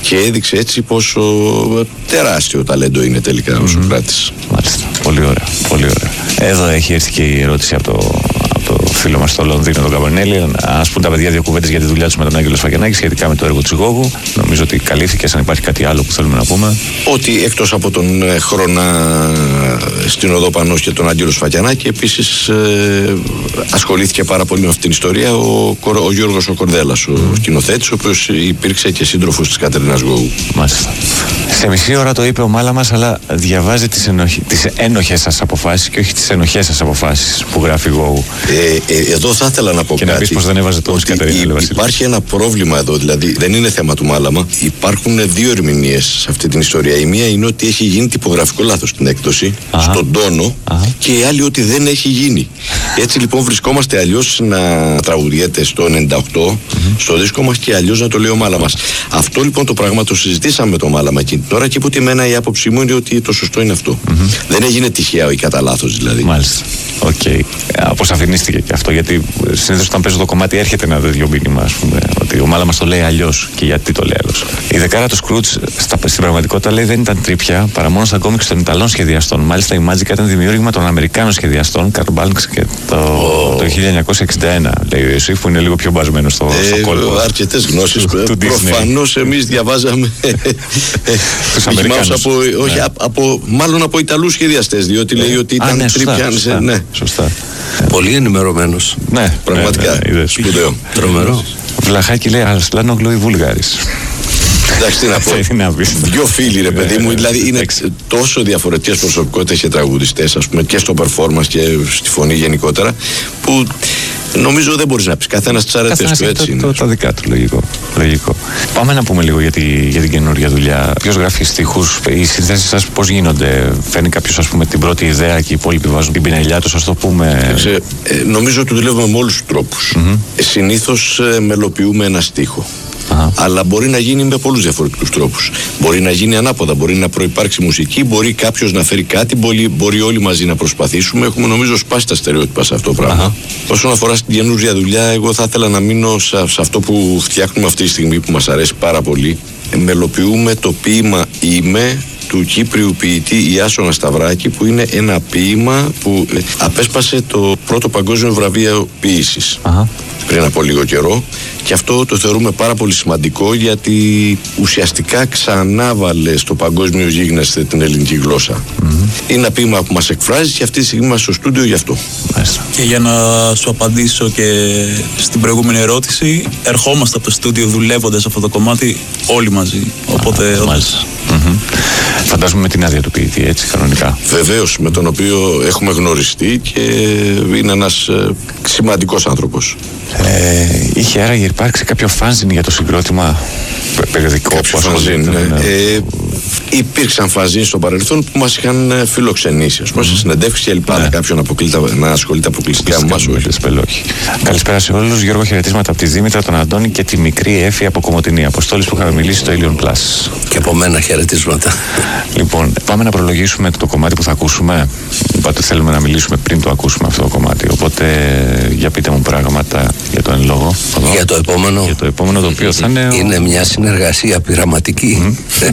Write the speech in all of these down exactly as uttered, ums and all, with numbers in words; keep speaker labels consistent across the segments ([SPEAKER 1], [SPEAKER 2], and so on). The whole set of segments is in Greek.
[SPEAKER 1] Και έδειξε έτσι πόσο τεράστιο ταλέντο είναι τελικά mm-hmm. ο Σωκράτης.
[SPEAKER 2] Μάλιστα. Πολύ ωραία. Πολύ ωραία. Εδώ έχει έρθει και η ερώτηση από το, από το φίλο μας στο Λονδίνο, τον Καμπανέλη. Ας πούν τα παιδιά δύο κουβέντες για τη δουλειά τους με τον Άγγελο Σφακιανάκη σχετικά με το έργο Τσιγόγου. Νομίζω ότι καλύφθηκε. Αν υπάρχει κάτι άλλο που θέλουμε να πούμε.
[SPEAKER 1] Ότι εκτός από τον Χρώνα στην Οδό Πανός και τον Άγγελο Σφακιανάκη, επίσης ε, ασχολήθηκε πάρα πολύ με αυτήν την ιστορία ο, ο Γιώργος ο Κορδέλας, ο mm. σκηνοθέτης, ο οποίος υπήρξε και σύντροφος της Κατερίνας Γόγου.
[SPEAKER 2] Μάλιστα. Σε μισή ώρα το είπε ο Μάλαμας, αλλά διαβάζει τις, ενοχ... τις ένοχες σας αποφάσεις και όχι τις ενοχές σας αποφάσεις που γράφει Γόγου.
[SPEAKER 1] Ε, ε, εδώ θα ήθελα να πω
[SPEAKER 2] και
[SPEAKER 1] κάτι.
[SPEAKER 2] Και να πεις πως δεν έβαζε το Κατερίνα.
[SPEAKER 1] Υπάρχει ένα πρόβλημα εδώ, δηλαδή δεν είναι θέμα του Μάλαμα. Υπάρχουν δύο ερμηνείες σε αυτή την ιστορία. Η μία είναι ότι έχει γίνει τυπογραφικό λάθος στην έκδοση, Αχα. στον τόνο, Αχα. και η άλλη ότι δεν έχει γίνει. Έτσι λοιπόν βρισκόμαστε αλλιώς να τραγουδιέται στο ενενήντα οκτώ mm-hmm. στο δίσκο μας και αλλιώς να το λέει ο Μάλαμας. Αυτό λοιπόν το πράγμα το συζητήσαμε με το Μάλαμα εκείνη τώρα και που ότι εμένα η άποψή μου είναι ότι το σωστό είναι αυτό. Mm-hmm. Δεν έγινε τυχαία ή κατά λάθος δηλαδή.
[SPEAKER 2] Μάλιστα. Οκ. Okay. Αποσαφηνίστηκε και αυτό, γιατί συνήθως όταν παίζω το κομμάτι έρχεται ένα τέτοιο μήνυμα, ας πούμε, ότι ο Μάλαμας το λέει αλλιώς και γιατί το λέει αλλιώς. Η δεκάρα του Σκρούτζ στην πραγματικότητα λέει δεν ήταν τρίπια παρά μόνο στα κόμιξ των Ιταλών σχεδιαστών. Μάλιστα η Magic ήταν δημιούργημα των Αμερικάνων σχεδιαστών, Καρλ Μπάλγκς, και το, oh. το χίλια εννιακόσια εξήντα ένα, λέει ο Ιωσήφ, που είναι λίγο πιο μπασμένο στο, ε, στο κόλπο.
[SPEAKER 1] Αρκετές γνώσεις. Προφανώς εμείς διαβάζαμε τους Αμερικάνους. Από, όχι, ναι. από, μάλλον από Ιταλούς σχεδιαστές, διότι λέει ότι ήταν
[SPEAKER 2] Α, ναι,
[SPEAKER 1] τρίπια.
[SPEAKER 2] Σωστά, ναι. σωστά.
[SPEAKER 3] Πολύ ενημερωμένος.
[SPEAKER 2] Ναι,
[SPEAKER 1] πραγματικά.
[SPEAKER 2] Ναι, ναι, ναι,
[SPEAKER 1] σπουδαίο.
[SPEAKER 3] Τρομερό.
[SPEAKER 2] Βλαχάκι λέει Ασλάνογλου ή Βούλγαρης.
[SPEAKER 1] Εντάξει, τι να πω. Δυο φίλοι, ρε παιδί μου, δηλαδή είναι τόσο διαφορετικές προσωπικότητες και τραγουδιστές, ας πούμε, και στο performance και στη φωνή γενικότερα, που νομίζω δεν μπορείς να πεις. Καθένας τις αρετές του, έτσι είναι.
[SPEAKER 2] Το, το, τα δικά του, λογικό. λογικό. Πάμε να πούμε λίγο για, τη, για την καινούργια δουλειά. Ποιος γράφει στίχους, οι συνθέσεις σας πώς γίνονται? Φέρνει κάποιος, ας πούμε, την πρώτη ιδέα και οι υπόλοιποι βάζουν την πινελιά τους, ας το πούμε?
[SPEAKER 1] Ξέρε, ε, νομίζω ότι δουλεύουμε με όλους τους τρόπους. Mm-hmm. Ε, συνήθως ε, μελοποιούμε ένα στίχο. Uh-huh. Αλλά μπορεί να γίνει με πολλούς διαφορετικούς τρόπους. Μπορεί να γίνει ανάποδα, μπορεί να προϋπάρξει μουσική, μπορεί κάποιος να φέρει κάτι, μπορεί, μπορεί όλοι μαζί να προσπαθήσουμε. Έχουμε νομίζω σπάσει τα στερεότυπα σε αυτό το πράγμα. Uh-huh. Όσον αφορά στην καινούργια δουλειά, εγώ θα ήθελα να μείνω σε, σε αυτό που φτιάχνουμε αυτή τη στιγμή, που μας αρέσει πάρα πολύ. Ε, μελοποιούμε το ποίημα «Είμαι» του Κύπριου ποιητή Ιάσονα Σταυράκη, που είναι ένα ποίημα που ε, απέσπασε το πρώτο παγκόσμιο βραβείο ποίησης uh-huh. πριν από λίγο καιρό, και αυτό το θεωρούμε πάρα πολύ σημαντικό, γιατί ουσιαστικά ξανάβαλε στο παγκόσμιο γίγνεσθε την ελληνική γλώσσα. Mm-hmm. Είναι ένα ποίημα που μας εκφράζει και αυτή τη στιγμή είμαστε στο στούντιο γι' αυτό.
[SPEAKER 4] Μάλιστα. Και για να σου απαντήσω και στην προηγούμενη ερώτηση, ερχόμαστε από το στούντιο δουλεύοντας αυτό το κομμάτι όλοι μαζί. Οπότε.
[SPEAKER 2] Ah, μάλιστα. Mm-hmm. Φαντάζομαι με την άδεια του ποιητή, έτσι, κανονικά.
[SPEAKER 1] Βεβαίως, με τον οποίο έχουμε γνωριστεί και είναι ένας ε, σημαντικός άνθρωπος.
[SPEAKER 2] Ε, είχε άραγε υπάρξει κάποιο φάνζιν για το συγκρότημα, περιοδικό?
[SPEAKER 1] Κάποιο φάνζιν, ναι. ναι. Ε, υπήρξαν φάνζιν στο παρελθόν που μας είχαν φιλοξενήσει, ας πούμε, mm. σε συνεντεύξεις και λοιπά. Ναι. Κάποιον να ασχολείται αποκλειστικά με εμάς, όχι.
[SPEAKER 2] Καλησπέρα σε όλους. Γιώργο, χαιρετίσματα από τη Δήμητρα, τον Αντώνη και τη μικρή Έφη από Κομοτηνή. Αποστόλης που είχαμε μιλήσει στο Ilion Plus.
[SPEAKER 3] Και από μένα χαιρετίσματα.
[SPEAKER 2] Λοιπόν, πάμε να προλογίσουμε το κομμάτι που θα ακούσουμε. Είπατε θέλουμε να μιλήσουμε πριν το ακούσουμε αυτό το κομμάτι. Οπότε για πείτε μου πράγματα για το εν λόγω.
[SPEAKER 3] Εδώ. Για το επόμενο.
[SPEAKER 2] Για το επόμενο, το οποίο θα είναι.
[SPEAKER 3] Είναι μια συνεργασία πειραματική. Mm.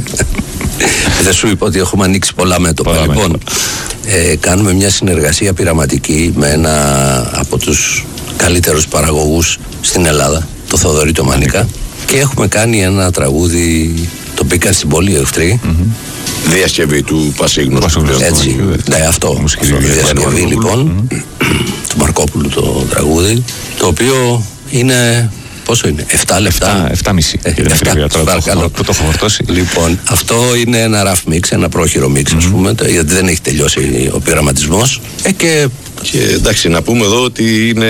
[SPEAKER 3] Δεν σου είπα ότι έχουμε ανοίξει πολλά μέτωπα. Πολλά λοιπόν, μέτωπα. Ε, κάνουμε μια συνεργασία πειραματική με ένα από τους καλύτερους παραγωγούς στην Ελλάδα, το Θοδωρή το Μανίκα, και έχουμε κάνει ένα τραγούδι, το μπήκαν στην πόλη οι εχθροί.
[SPEAKER 1] Mm-hmm. Διασκευή του Πασίγνωστου.
[SPEAKER 3] Έτσι, ναι, αυτό. αυτό διασκευή λοιπόν mm-hmm. του Μαρκόπουλου το τραγούδι, το οποίο είναι. Πόσο είναι, εφτά λεπτά.
[SPEAKER 2] εφτά και μισή.
[SPEAKER 3] Παρακαλώ.
[SPEAKER 2] Που το έχω φορτώσει.
[SPEAKER 3] Λοιπόν, αυτό είναι ένα rough mix, ένα πρόχειρο mix, mm-hmm. ας πούμε, γιατί δεν έχει τελειώσει ο πειραματισμός. Ε, και...
[SPEAKER 1] και εντάξει, να πούμε εδώ ότι είναι.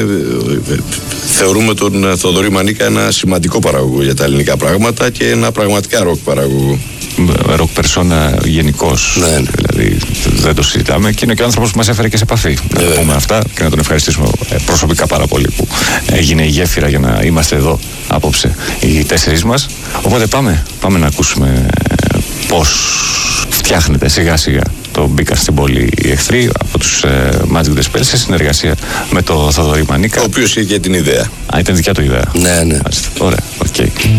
[SPEAKER 1] Θεωρούμε τον Θοδωρή Μανίκα ένα σημαντικό παραγωγό για τα ελληνικά πράγματα και ένα πραγματικά ροκ παραγωγό.
[SPEAKER 2] Ροκ περσόνα γενικώς.
[SPEAKER 3] Ναι, ναι.
[SPEAKER 2] Δηλαδή δεν το συζητάμε, και είναι και ο άνθρωπος που μας έφερε και σε επαφή. Να το πούμε αυτά και να τον ευχαριστήσουμε προσωπικά πάρα πολύ που έγινε η γέφυρα για να είμαστε εδώ απόψε οι τέσσερις μας. Οπότε πάμε, πάμε να ακούσουμε πώς φτιάχνεται σιγά σιγά το μπήκαν στην πόλη οι εχθροί από τους ε, Magic the Spell σε συνεργασία με το Θοδωρή Μανίκα.
[SPEAKER 1] Ο οποίος είχε την ιδέα.
[SPEAKER 2] Α, ήταν δικιά του ιδέα.
[SPEAKER 3] Ναι, ναι.
[SPEAKER 2] Μάλιστα. Ωραία, οκ. Okay.